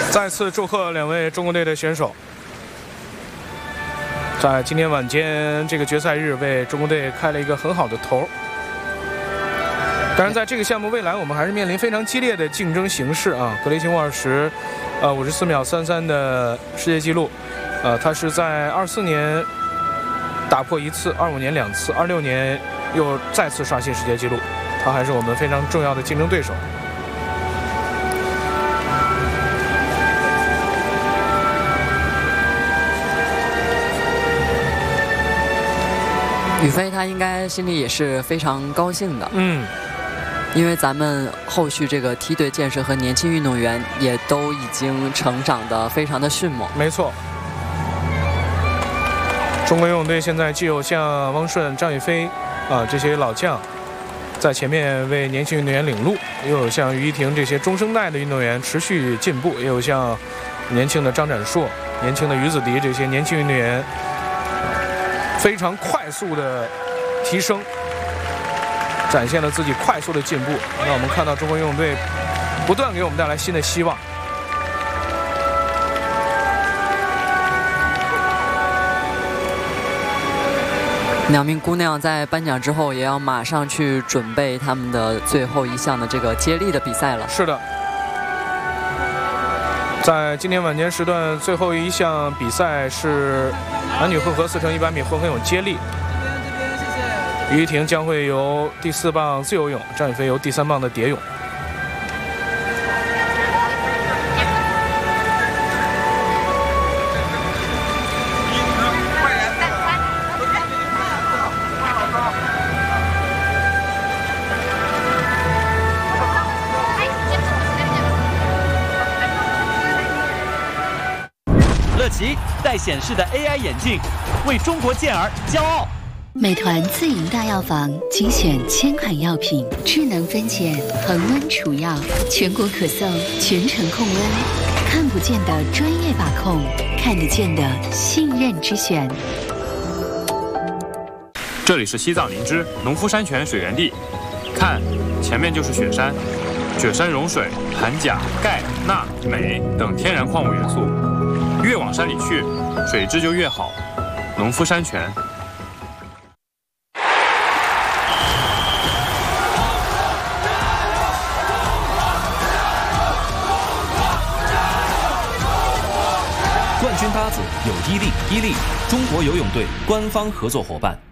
再次祝贺2位中国队的选手，在今天晚间这个决赛日为中国队开了一个很好的头。当然，在这个项目未来我们还是面临非常激烈的竞争形势啊。格雷琴沃尔什，54秒33的世界纪录，他是在24年打破1次，25年2次，26年又再次刷新世界纪录，他还是我们非常重要的竞争对手。 宇飞他应该心里也是非常高兴的，因为咱们后续这个梯队建设和年轻运动员也都已经成长得非常的迅猛。 没错，中国游泳队现在既有像汪顺、张雨霏这些老将在前面为年轻运动员领路，又有像于依婷这些中生代的运动员持续进步，也有像年轻的张展硕、年轻的于子迪这些年轻运动员非常快速的提升，展现了自己快速的进步，让我们看到中国游泳队不断给我们带来新的希望。 2名姑娘在颁奖之后也要马上去准备他们的最后一项的这个接力的比赛了。 是的，在今天晚间时段最后一项比赛是男女混合4×100米混合泳接力，于依婷将会由第4棒自由泳，张雨霏由第3棒的蝶泳。 乐奇带显示的 AI 眼镜，为中国健儿骄傲。 美团自营大药房精选1000款药品，智能分拣，恒温储药，全国可送，全程控温，看不见的专业把控，看得见的信任之选。 这里是西藏林芝农夫山泉水源地，看，前面就是雪山，雪山融水含钾、钙、钠、镁等天然矿物元素，越往山里去，水质就越好。农夫山泉。 冠军搭子有伊利，伊利中国游泳队官方合作伙伴。